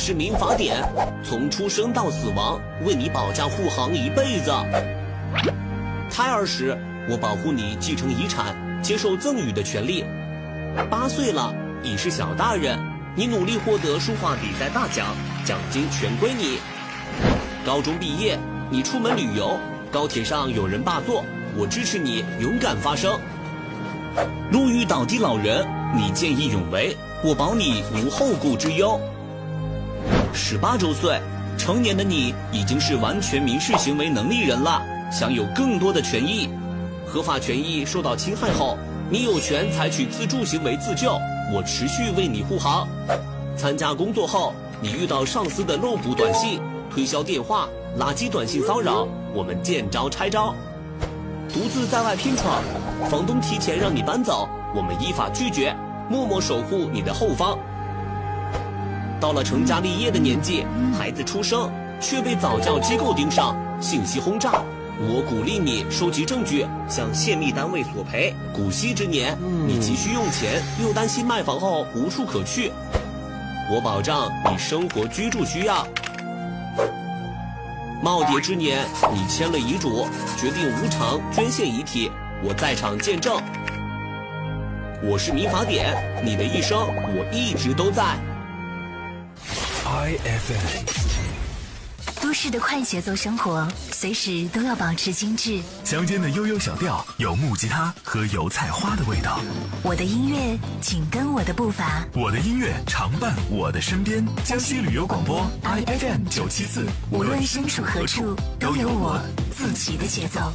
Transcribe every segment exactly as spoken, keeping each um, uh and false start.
是民法典，从出生到死亡，为你保驾护航一辈子。胎儿时，我保护你继承遗产、接受赠与的权利。八岁了，已是小大人，你努力获得书画比赛大奖，奖金全归你。高中毕业，你出门旅游，高铁上有人霸座，我支持你勇敢发声。路遇倒地老人，你见义勇为，我保你无后顾之忧。十八周岁，成年的你已经是完全民事行为能力人了，享有更多的权益。合法权益受到侵害后，你有权采取自助行为自救，我持续为你护航。参加工作后，你遇到上司的漏补短信、推销电话、垃圾短信骚扰，我们见招拆招。独自在外拼闯，房东提前让你搬走，我们依法拒绝，默默守护你的后方。到了成家立业的年纪，孩子出生却被早教机构盯上，信息轰炸，我鼓励你收集证据，向泄密单位索赔。古稀之年，你急需用钱，又担心卖房后无处可去，我保障你生活居住需要。耄耋之年，你签了遗嘱，决定无偿捐献遗体，我在场见证。我是民法典，你的一生我一直都在。 I F M， 都市的快节奏生活，随时都要保持精致。 乡间的悠悠小调，有木吉他和油菜花的味道。 我的音乐紧跟我的步伐， 我的音乐常伴我的身边。江西旅游广播 I F M 九七四， 无论身处何处，都有我自己的节奏。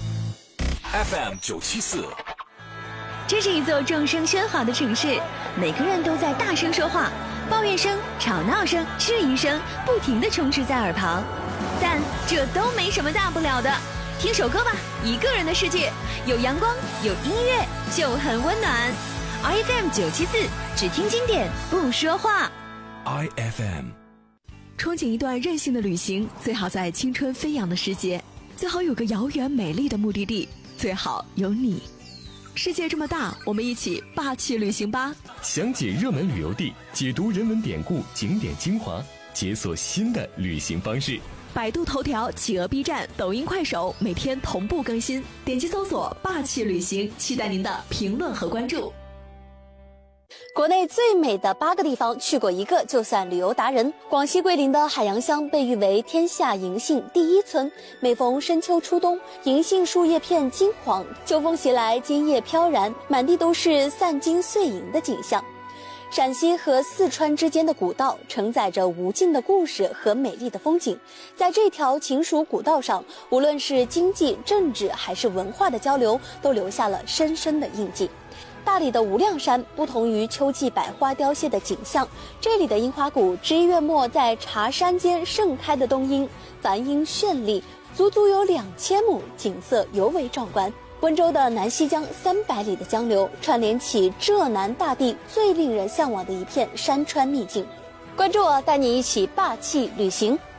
F M 九七四。 这是一座众声喧哗的城市，每个人都在大声说话，抱怨声、吵闹声、质疑声不停地充斥在耳旁，但这都没什么大不了的。听首歌吧，一个人的世界，有阳光，有音乐，就很温暖。I F M 九七四，只听经典，不说话。 I F M， 憧憬一段任性的旅行，最好在青春飞扬的世界，最好有个遥远美丽的目的地，最好有你。世界这么大，我们一起霸气旅行吧！ 详解热门旅游地，解读人文典故、景点精华，解锁新的旅行方式。 百度头条、企鹅 B 站、抖音、快手每天同步更新，点击搜索“霸气旅行”，期待您的评论和关注。 国内最美的八个地方去过一个就算旅游达人。广西桂林的海洋乡被誉为天下银杏第一村，每逢深秋初冬，银杏树叶片金黄，秋风袭来，金叶飘然，满地都是散金碎银的景象。陕西和四川之间的古道承载着无尽的故事和美丽的风景，在这条秦蜀古道上，无论是经济、政治还是文化的交流，都留下了深深的印记。大理的无量山不同于秋季百花凋谢的景象，这里的樱花谷十一月末在茶山间盛开的冬樱，繁英绚丽，足足有两千亩，景色尤为壮观。温州的南溪江三百里的江流，串联起浙南大地最令人向往的一片山川秘境。关注我，带你一起霸气旅行。